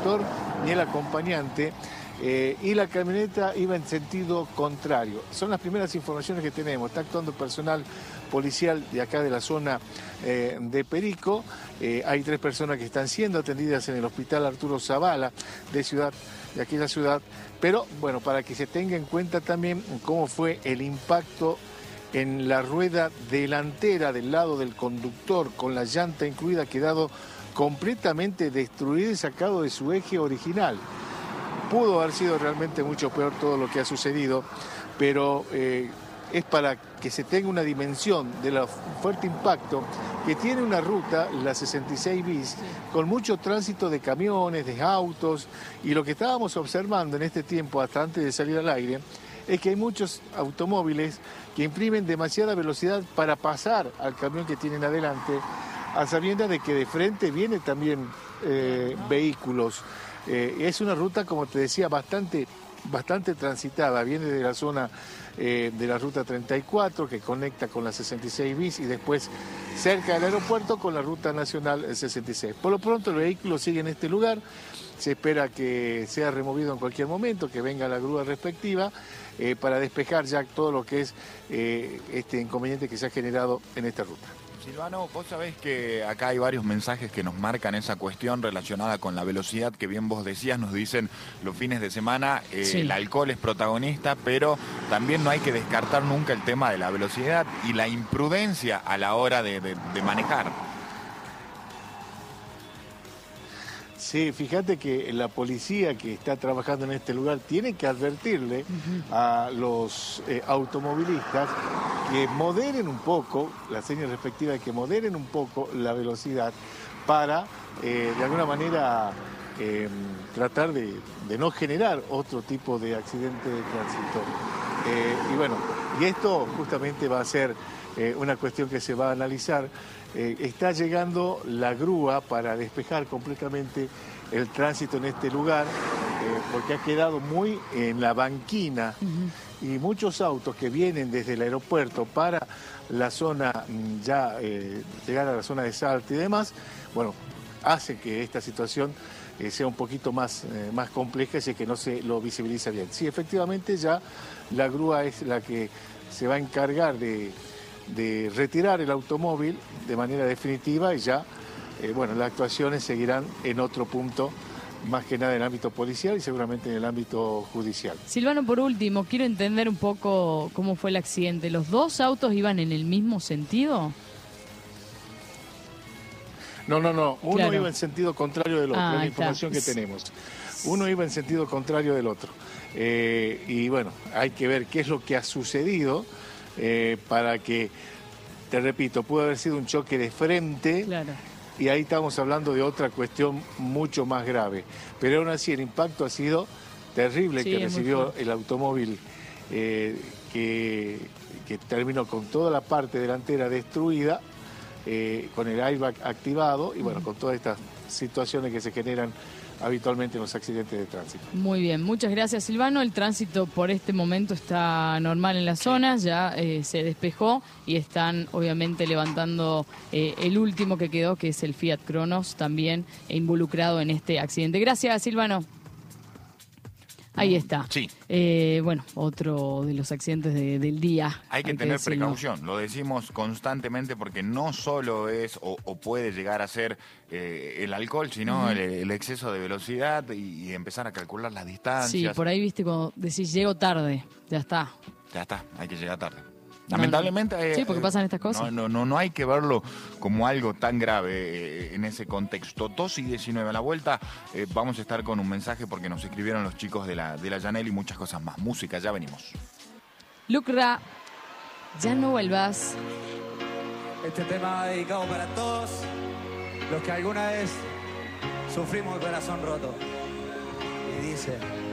conductor ni el acompañante. Y la camioneta iba en sentido contrario. Son las primeras informaciones que tenemos. Está actuando personal policial de acá de la zona de Perico. Hay 3 personas que están siendo atendidas en el hospital Arturo Zavala de aquella ciudad. Pero bueno, para que se tenga en cuenta también cómo fue el impacto en la rueda delantera del lado del conductor, con la llanta incluida, ha quedado completamente destruido y sacado de su eje original. Pudo haber sido realmente mucho peor todo lo que ha sucedido, pero es para que se tenga una dimensión del fuerte impacto que tiene una ruta, la 66 bis, con mucho tránsito de camiones, de autos, y lo que estábamos observando en este tiempo, hasta antes de salir al aire, es que hay muchos automóviles que imprimen demasiada velocidad para pasar al camión que tienen adelante, a sabiendas de que de frente vienen también vehículos. Es una ruta, como te decía, bastante transitada. Viene de la zona de la ruta 34, que conecta con la 66 bis, y después cerca del aeropuerto con la ruta nacional 66. Por lo pronto el vehículo sigue en este lugar. Se espera que sea removido en cualquier momento, que venga la grúa respectiva para despejar ya todo lo que es este inconveniente que se ha generado en esta ruta. Silvano, vos sabés que acá hay varios mensajes que nos marcan esa cuestión relacionada con la velocidad que bien vos decías, nos dicen los fines de semana, sí, el alcohol es protagonista, pero también no hay que descartar nunca el tema de la velocidad y la imprudencia a la hora de manejar. Sí, fíjate que la policía que está trabajando en este lugar tiene que advertirle a los automovilistas que moderen un poco, la señal respectiva es que moderen un poco la velocidad para, de alguna manera, tratar de no generar otro tipo de accidente de tránsito. Y bueno, y esto justamente va a ser una cuestión que se va a analizar. Está llegando la grúa para despejar completamente el tránsito en este lugar, porque ha quedado muy en la banquina, y muchos autos que vienen desde el aeropuerto para la zona, llegar a la zona de Salta y demás, bueno, hace que esta situación sea un poquito más compleja, y que no se lo visibiliza bien. Sí, efectivamente ya la grúa es la que se va a encargar de retirar el automóvil de manera definitiva, y ya, bueno, las actuaciones seguirán en otro punto, más que nada en el ámbito policial y seguramente en el ámbito judicial. Silvano, por último, quiero entender un poco cómo fue el accidente. ¿Los 2 autos iban en el mismo sentido? No. Uno claro. iba en sentido contrario del otro, es la información que tenemos. Uno iba en sentido contrario del otro. Y bueno, hay que ver qué es lo que ha sucedido para que, te repito, pudo haber sido un choque de frente. Claro. Y ahí estamos hablando de otra cuestión mucho más grave. Pero aún así el impacto ha sido terrible, sí, que recibió el automóvil, que terminó con toda la parte delantera destruida, con el airbag activado y bueno, con todas estas situaciones que se generan habitualmente en los accidentes de tránsito. Muy bien, muchas gracias, Silvano. El tránsito por este momento está normal en la zona, ya se despejó y están obviamente levantando el último que quedó, que es el Fiat Cronos, también involucrado en este accidente. Gracias, Silvano. Ahí está. Sí. Bueno, otro de los accidentes del día. Hay que tener precaución, lo decimos constantemente, porque no solo es o puede llegar a ser el alcohol, sino el exceso de velocidad y empezar a calcular las distancias. Sí, por ahí viste cuando decís llego tarde, ya está. Ya está, hay que llegar tarde. Lamentablemente... sí, porque pasan estas cosas. No hay que verlo como algo tan grave en ese contexto. 2:19 a la vuelta, vamos a estar con un mensaje porque nos escribieron los chicos de la Yanel y muchas cosas más. Música, ya venimos. Lucra, ya no vuelvas. Este tema va dedicado para todos los que alguna vez sufrimos el corazón roto. Y dice...